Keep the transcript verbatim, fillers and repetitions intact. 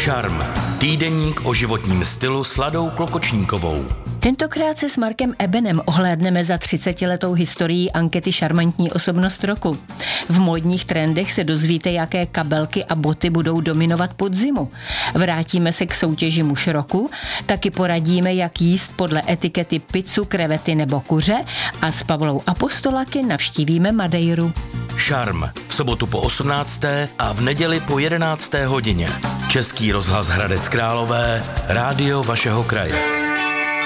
Šarm. Týdeník o životním stylu s Ladou Klokočníkovou. Tentokrát se s Markem Ebenem ohlédneme za třicetiletou historií ankety Šarmantní osobnost roku. V módních trendech se dozvíte, jaké kabelky a boty budou dominovat podzimu. Vrátíme se k soutěži muž roku, taky poradíme, jak jíst podle etikety pizzu, krevety nebo kuře a s Pavlou Apostolaky navštívíme Madeiru. Šarm. V sobotu po osmnácté a v neděli po jedenácté hodině. Český rozhlas Hradec Králové, rádio vašeho kraje.